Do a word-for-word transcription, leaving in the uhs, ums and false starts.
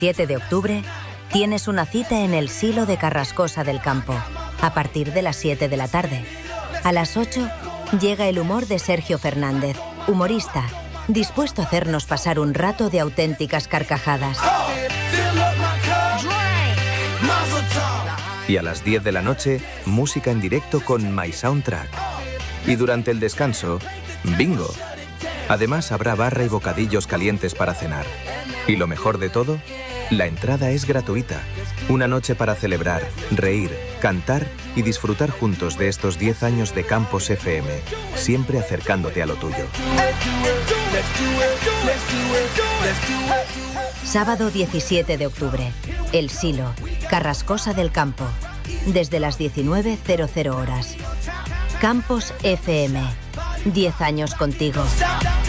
siete de octubre, tienes una cita en el Silo de Carrascosa del Campo, a partir de las siete de la tarde. A las ocho, llega el humor de Sergio Fernández, humorista, dispuesto a hacernos pasar un rato de auténticas carcajadas. Y a las diez de la noche, música en directo con My Soundtrack. Y durante el descanso, bingo. Además, habrá barra y bocadillos calientes para cenar. Y lo mejor de todo, la entrada es gratuita. Una noche para celebrar, reír, cantar y disfrutar juntos de estos diez años de Campos F M, siempre acercándote a lo tuyo. Sábado diecisiete de octubre, El Silo, Carrascosa del Campo, desde las diecinueve horas. Campos F M, diez años contigo.